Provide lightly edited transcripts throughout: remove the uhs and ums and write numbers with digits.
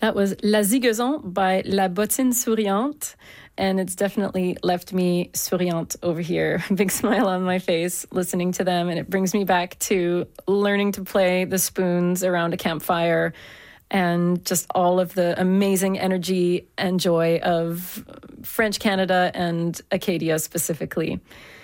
That was La Zigeusen by La Bottine Souriante, and it's definitely left me souriante over here. Big smile on my face listening to them, and it brings me back to learning to play the spoons around a campfire and just all of the amazing energy and joy of French Canada and Acadia specifically.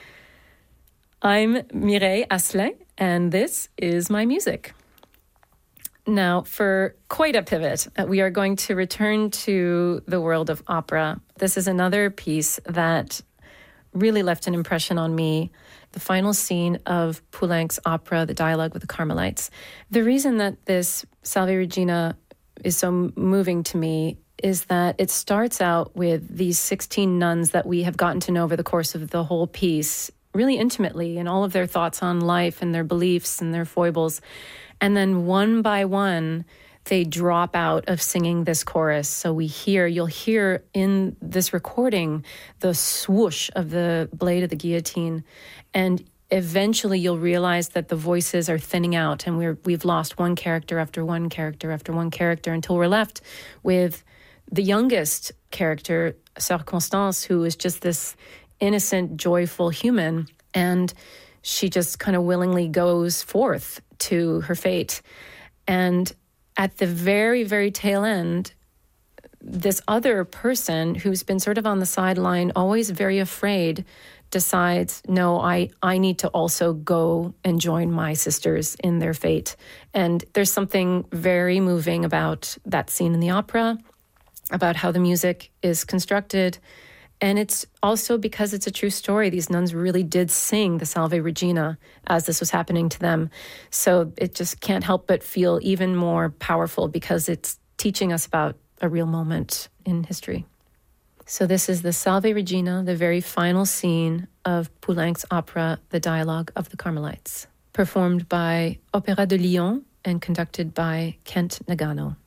I'm Mireille Asselin, and this is my music. Now, for quite a pivot, we are going to return to the world of opera. This is another piece that really left an impression on me. The final scene of Poulenc's opera, The Dialogue with the Carmelites. The reason that this Salve Regina is so moving to me is that it starts out with these 16 nuns that we have gotten to know over the course of the whole piece really intimately, and all of their thoughts on life and their beliefs and their foibles. And then one by one, they drop out of singing this chorus. So you'll hear in this recording the swoosh of the blade of the guillotine. And eventually you'll realize that the voices are thinning out and we've lost one character after one character after one character until we're left with the youngest character, Sœur Constance, who is just this innocent, joyful human. And she just kind of willingly goes forth to her fate. And at the very, very tail end, this other person who's been sort of on the sideline, always very afraid, decides, no, I need to also go and join my sisters in their fate. And there's something very moving about that scene in the opera, about how the music is constructed. And it's also because it's a true story. These nuns really did sing the Salve Regina as this was happening to them. So it just can't help but feel even more powerful because it's teaching us about a real moment in history. So this is the Salve Regina, the very final scene of Poulenc's opera, The Dialogue of the Carmelites, performed by Opéra de Lyon and conducted by Kent Nagano.